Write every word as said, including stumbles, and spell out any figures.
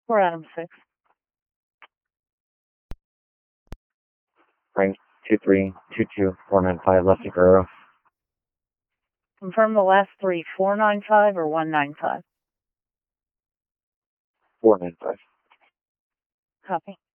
For Adam six. Frank two three two two four nine five, Lefty Guerrero. Confirm the last three, four nine five or one nine five? four nine five. Copy.